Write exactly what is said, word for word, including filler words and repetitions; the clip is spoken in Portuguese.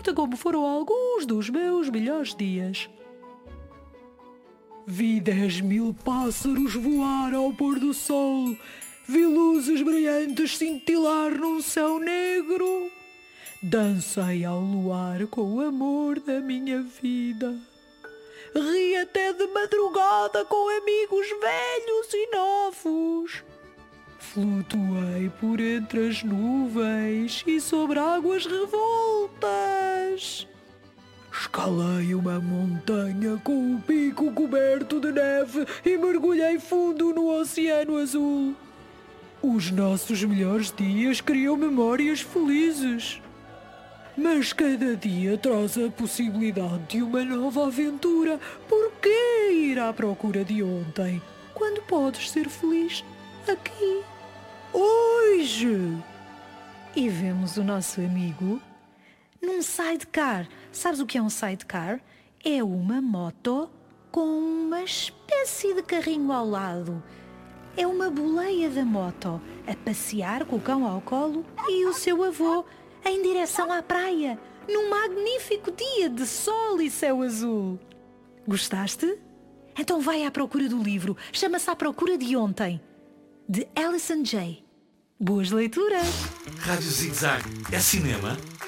exatamente como foram alguns dos meus melhores dias. Vi dez mil pássaros voar ao pôr do sol. Vi luzes brilhantes cintilar num céu negro. Dancei ao luar com o amor da minha vida. Ri até de madrugada com amigos velhos e novos. Flutuei por entre as nuvens e sobre águas revoltas. Escalei uma montanha com o pico coberto de neve e mergulhei fundo no oceano azul. Os nossos melhores dias criam memórias felizes. Mas cada dia traz a possibilidade de uma nova aventura. Por que ir à procura de ontem, quando podes ser feliz aqui, hoje? E vemos o nosso amigo num sidecar. Sabes o que é um sidecar? É uma moto com uma espécie de carrinho ao lado. É uma boleia da moto a passear com o cão ao colo e o seu avô em direção à praia, num magnífico dia de sol e céu azul. Gostaste? Então vai à procura do livro. Chama-se À Procura de Ontem, de Alison Jay. Boas leituras! Rádio Zig Zag é cinema?